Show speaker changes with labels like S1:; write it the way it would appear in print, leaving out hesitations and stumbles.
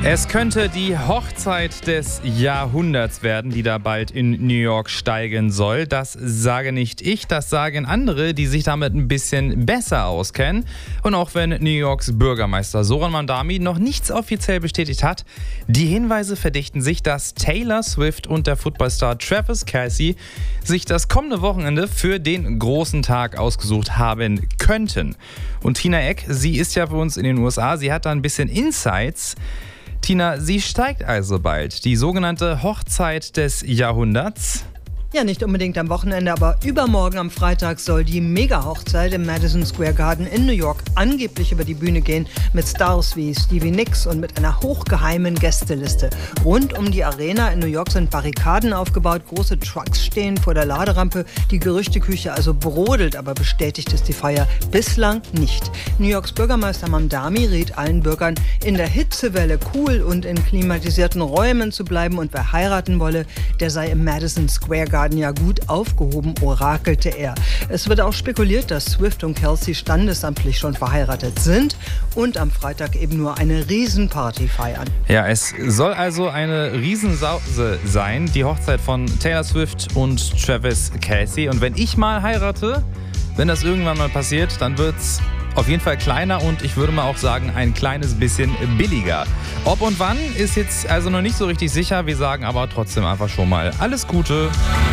S1: Es könnte die Hochzeit des Jahrhunderts werden, die da bald in New York steigen soll. Das sage nicht ich, das sagen andere, die sich damit ein bisschen besser auskennen. Und auch wenn New Yorks Bürgermeister Zoran Mamdani noch nichts offiziell bestätigt hat, die Hinweise verdichten sich, dass Taylor Swift und der Footballstar Travis Kelce sich das kommende Wochenende für den großen Tag ausgesucht haben könnten. Und Tina Eck, sie ist ja für uns in den USA, sie hat da ein bisschen Insights. Tina, sie steigt also bald. Die sogenannte Hochzeit des Jahrhunderts.
S2: Ja, nicht unbedingt am Wochenende, aber übermorgen am Freitag soll die Mega-Hochzeit im Madison Square Garden in New York angeblich über die Bühne gehen mit Stars wie Stevie Nicks und mit einer hochgeheimen Gästeliste. Rund um die Arena in New York sind Barrikaden aufgebaut, große Trucks stehen vor der Laderampe. Die Gerüchteküche also brodelt, aber bestätigt ist die Feier bislang nicht. New Yorks Bürgermeister Mamdani rät allen Bürgern, in der Hitzewelle cool und in klimatisierten Räumen zu bleiben, und wer heiraten wolle, der sei im Madison Square Garden ja gut aufgehoben, orakelte er. Es wird auch spekuliert, dass Swift und Kelce standesamtlich schon verheiratet sind und am Freitag eben nur eine Riesenparty feiern.
S1: Ja, es soll also eine Riesensause sein, die Hochzeit von Taylor Swift und Travis Kelce. Und wenn ich mal heirate, wenn das irgendwann mal passiert, dann wird's auf jeden Fall kleiner und ich würde mal auch sagen, ein kleines bisschen billiger. Ob und wann ist jetzt also noch nicht so richtig sicher. Wir sagen aber trotzdem einfach schon mal alles Gute.